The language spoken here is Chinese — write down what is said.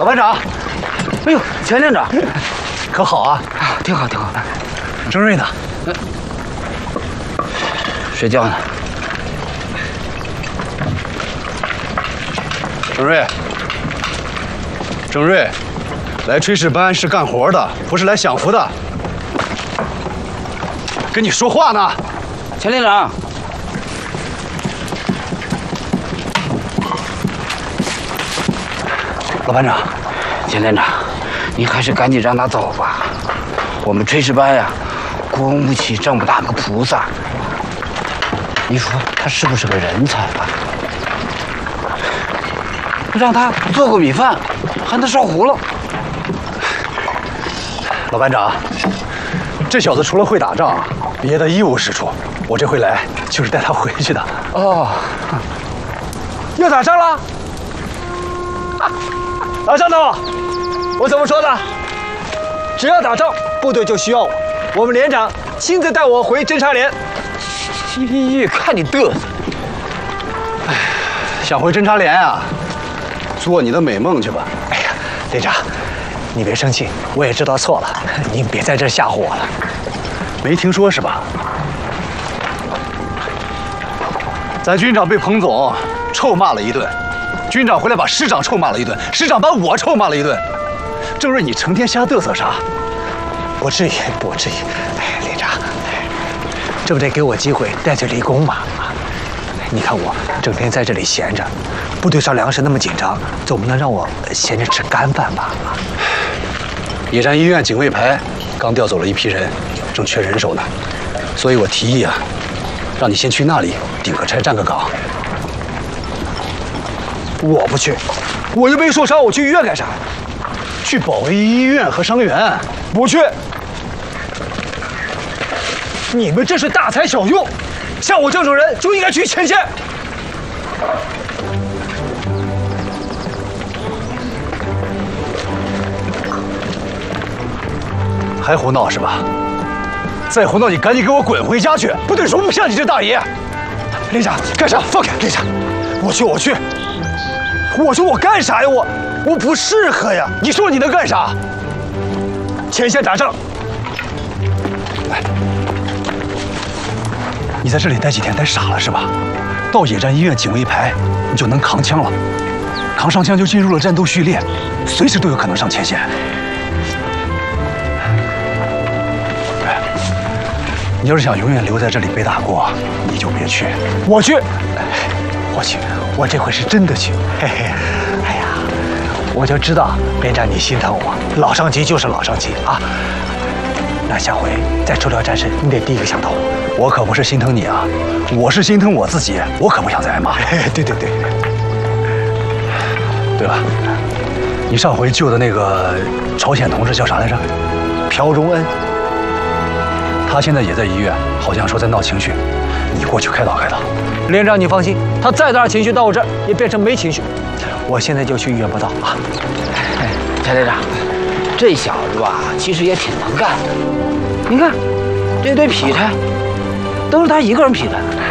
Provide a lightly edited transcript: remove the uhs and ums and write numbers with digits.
老班长， 哎呦，钱连长， 可好啊？ 挺好，挺好。 郑瑞呢？ 睡觉呢。 郑瑞，郑瑞，来炊事班是干活的，不是来享福的。跟你说话呢。 钱连长。 老班长， 钱连长，你还是赶紧让他走吧。我们炊事班呀，供不起这么大个菩萨。你说他是不是个人才吧？让他做个米饭，还能烧糊了。 老班长，这小子除了会打仗，别的一无是处。我这回来就是带他回去的。 哦， 要打仗了？老张头，我怎么说的？只要打仗，部队就需要我。我们连长亲自带我回侦察连。 看你嘚瑟！ 哎，想回侦察连啊？做你的美梦去吧。 哎呀，连长，你别生气，我也知道错了，您别在这吓唬我了。 没听说是吧？咱军长被彭总臭骂了一顿。 军长回来把师长臭骂了一顿，师长把我臭骂了一顿。郑瑞，你成天瞎嘚瑟啥？ 不至于，不至于。哎，连长，这不得给我机会带去立功吗？你看我整天在这里闲着，部队上粮食那么紧张，总不能让我闲着吃干饭吧？ 野战医院警卫排刚调走了一批人，正缺人手呢，所以我提议啊，让你先去那里顶个差，站个岗。 我不去，我又没受伤，我去医院干啥？ 去保卫医院和伤员。 不去。你们这是大材小用，像我这种人就应该去前线。 还胡闹是吧？再胡闹，你赶紧给我滚回家去！部队容不下你这大爷。 连长，干啥？放开！连长，我去，我去。 我说我干啥呀？我不适合呀！ 你说你能干啥？ 前线打仗。 哎，你在这里待几天，待傻了是吧？到野战医院警卫排，你就能扛枪了，扛上枪就进入了战斗序列，随时都有可能上前线。哎，你要是想永远留在这里背大锅，你就别去。 我去。 我去，我这回是真的去。嘿嘿，哎呀，我就知道连长你心疼我，老上级就是老上级啊。那下回再抽调战士，你得第一个想到我。 我可不是心疼你啊，我是心疼我自己，我可不想再挨骂。 对对对。 对了，你上回救的那个朝鲜同志叫啥来着？ 朴荣恩。 他现在也在医院，好像说在闹情绪，你过去开导开导。 连长，你放心，他再大情绪到我这儿也变成没情绪。我现在就去医院报道啊！ 哎，钱连长，这小子吧，其实也挺能干的。你看，这堆劈柴都是他一个人劈的。